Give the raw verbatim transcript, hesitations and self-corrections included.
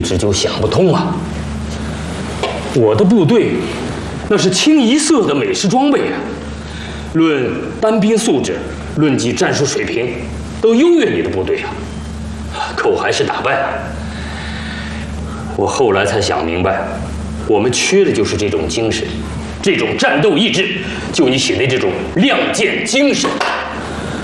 直就想不通啊！我的部队那是清一色的美式装备啊，论单兵素质，论及战术水平，都优越你的部队啊。可我还是打败了。我后来才想明白，我们缺的就是这种精神，这种战斗意志，就你写的这种亮剑精神。